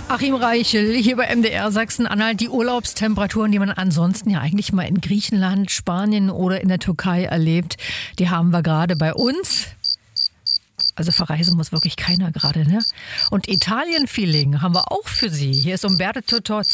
Achim Reichel hier bei MDR Sachsen-Anhalt. Die Urlaubstemperaturen, die man ansonsten ja eigentlich mal in Griechenland, Spanien oder in der Türkei erlebt, die haben wir gerade bei uns. Also verreisen muss wirklich keiner gerade, ne? Und Italien-Feeling haben wir auch für Sie. Hier ist Umberto Tozzi.